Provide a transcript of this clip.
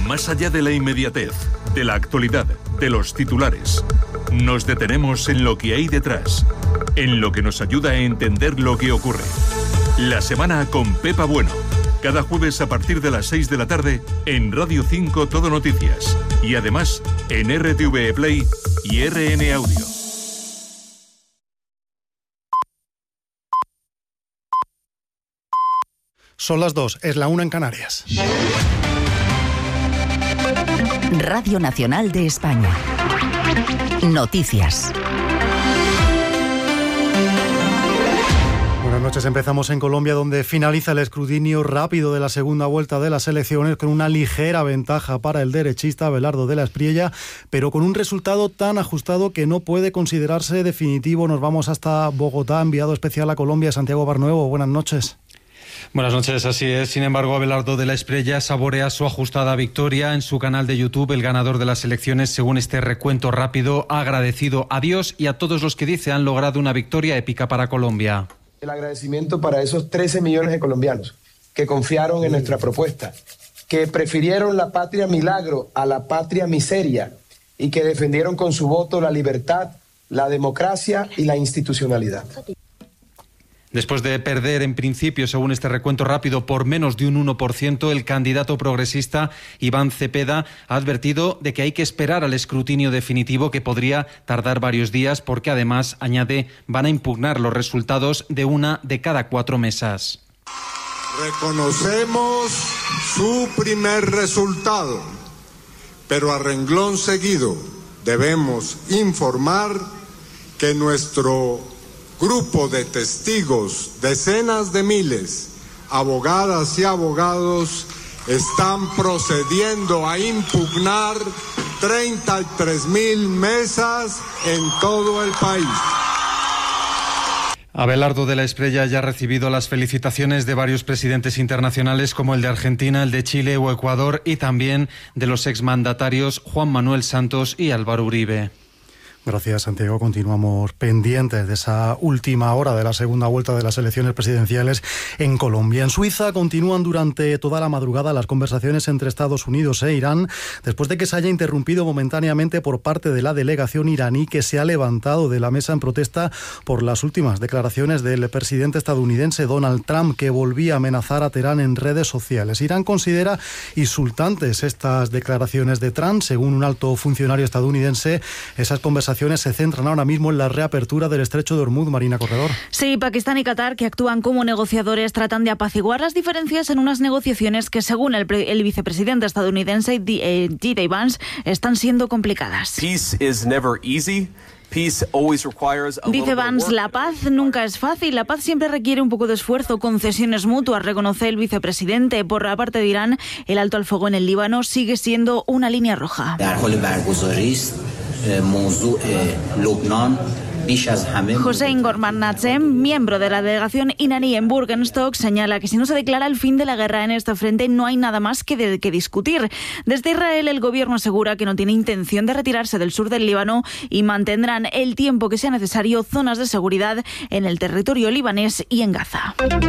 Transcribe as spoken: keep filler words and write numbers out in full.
Más allá de la inmediatez, de la actualidad, de los titulares, nos detenemos en lo que hay detrás, en lo que nos ayuda a entender lo que ocurre. La semana con Pepa Bueno. Cada jueves a partir de las seis de la tarde en Radio cinco Todo Noticias. Y además en R T V E Play y R N Audio. Son las dos, es la una en Canarias. Radio Nacional de España. Noticias. Buenas noches, empezamos en Colombia, donde finaliza el escrutinio rápido de la segunda vuelta de las elecciones con una ligera ventaja para el derechista Abelardo de la Espriella, pero con un resultado tan ajustado que no puede considerarse definitivo. Nos vamos hasta Bogotá, enviado especial a Colombia, Santiago Barnuevo. Buenas noches. Buenas noches, así es. Sin embargo, Abelardo de la Espriella saborea su ajustada victoria. En su canal de YouTube, el ganador de las elecciones, según este recuento rápido, ha agradecido a Dios y a todos los que dice han logrado una victoria épica para Colombia. El agradecimiento para esos trece millones de colombianos que confiaron en nuestra propuesta, que prefirieron la patria milagro a la patria miseria y que defendieron con su voto la libertad, la democracia y la institucionalidad. Después de perder, en principio, según este recuento rápido, por menos de un uno por ciento, el candidato progresista Iván Cepeda ha advertido de que hay que esperar al escrutinio definitivo, que podría tardar varios días, porque además, añade, van a impugnar los resultados de una de cada cuatro mesas. Reconocemos su primer resultado, pero a renglón seguido debemos informar que nuestro grupo de testigos, decenas de miles, abogadas y abogados, están procediendo a impugnar treinta y tres mil mesas en todo el país. Abelardo de la Espriella ya ha recibido las felicitaciones de varios presidentes internacionales, como el de Argentina, el de Chile o Ecuador, y también de los exmandatarios Juan Manuel Santos y Álvaro Uribe. Gracias, Santiago. Continuamos pendientes de esa última hora de la segunda vuelta de las elecciones presidenciales en Colombia. En Suiza continúan durante toda la madrugada las conversaciones entre Estados Unidos e Irán, después de que se haya interrumpido momentáneamente por parte de la delegación iraní, que se ha levantado de la mesa en protesta por las últimas declaraciones del presidente estadounidense Donald Trump, que volvía a amenazar a Teherán en redes sociales. Irán considera insultantes estas declaraciones de Trump. Según un alto funcionario estadounidense, esas conversaciones se centran ahora mismo en la reapertura del estrecho de Hormuz. Marina Corredor. Sí, Pakistán y Qatar, que actúan como negociadores, tratan de apaciguar las diferencias en unas negociaciones que, según el, pre- el vicepresidente estadounidense J D Vance, están siendo complicadas. Peace is never easy. Dice Vance, la paz nunca es fácil, la paz siempre requiere un poco de esfuerzo, concesiones mutuas, reconoce el vicepresidente. Por la parte de Irán, el alto al fuego en el Líbano sigue siendo una línea roja. Hossein Gorman-Natzem, miembro de la delegación iraní en Burgenstock, señala que si no se declara el fin de la guerra en este frente, no hay nada más que, de, que discutir. Desde Israel, el gobierno asegura que no tiene intención de retirarse del sur del Líbano y mantendrán el tiempo que sea necesario zonas de seguridad en el territorio libanés y en Gaza.